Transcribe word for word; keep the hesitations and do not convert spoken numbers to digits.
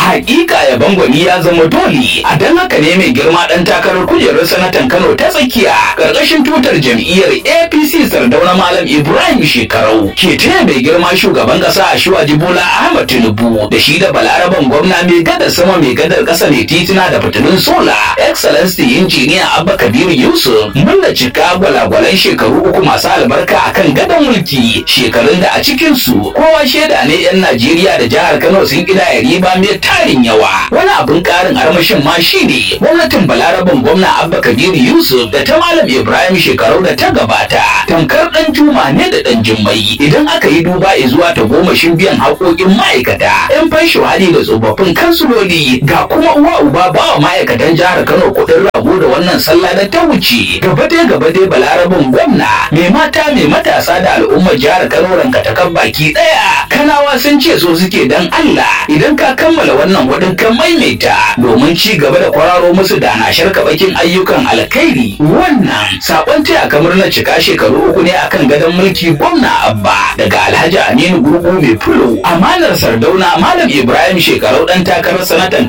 hakika yaban gwani ya zama dole, a dan haka ne mai girma dan takarar kujerar sanatan Kano ta tsakiya karkashin tutar jam'iyyar A P C Sardauna Malam Ibrahim Shekarau ke taya mai girma shugaban kasa Asiwaju Bola Ahmad Tinubu da shi da balaraban gwamna mai gadar sama mai gadar kasa mai titina da fitilun sola Excellency Injiniya Abba Kabiru Yusuf mun da cika gwalagwalan shekaru uku masu albarka akan gadon mulki, shekarun da a cikin su kowa shaida ne yan Najeriya da jihar Kano sun kidaya riba mai tarin yawa. Wani abin karin armashin ma shine gwamnatin balaraban gwamna Abba Kabiru Yusuf da ta Malam Ibrahim Shekarau da ta gabata tamkar dan juma ne da dan jimmai idan aka yi duba zuwa ta gomashin biyan haƙoƙin ma'aikata, yan fansho hali da tsofaffin kansuloli, ga kuma uwa uba ba wa ma'aikatan jihar Kano kuɗin rago da wannan sallah da ta wuce. Gaba dai gaba dai balaraban gwamna mai mata mai matasa da al'ummar jihar Kano rankatakan baki ɗaya. Kanawa sun ce so suke dan Allah idan ka kammala wannan wadin kan maimaita domin ci gaba da kwararo musu da nashar bakin ayyukan alkhairi. Wannan sakon taya kamar na cika shekaru uku ne akan gadon mulki gwamna Abba daga Alhaji Aminu Gurgu mai fulo, amanar Sardauna Malam Ibrahim Shekarau dan takarar sanatan